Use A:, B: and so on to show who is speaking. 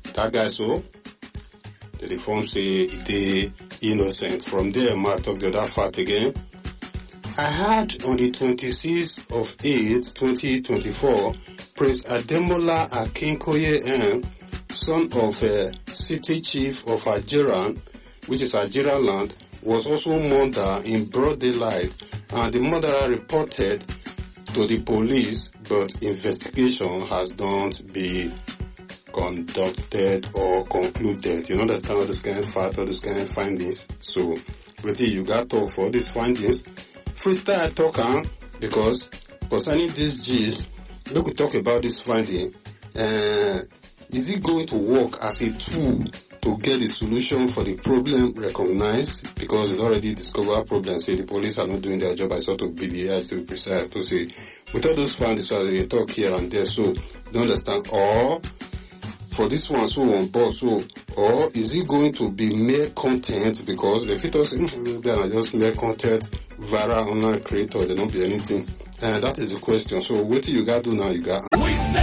A: that guy so the form say they innocent. From there, I talk the other part again. I heard on the 26th of 8, 2024, Prince Ademola Akinkoye, son of city chief of Ajiran, which is Ajiran land, was also murdered in broad daylight, and the murderer reported to the police, but investigation has not been conducted or concluded. You understand all this kind of fact, all this kind of findings. So, but you got to talk for these findings. Freestyle talk, because concerning this gist, we could talk about this finding. Is it going to work as a tool to get the solution for the problem recognized? Because it's already discovered problems. Say the police are not doing their job. I sort of BBI to be precise to say, with all those findings, they talk here and there. So, you understand? Or for this one, so on board, so, or is it going to be mere content? Because the fitters are just mere content, viral online creator, there don't be anything. And that is the question. So what do you got to do now? You got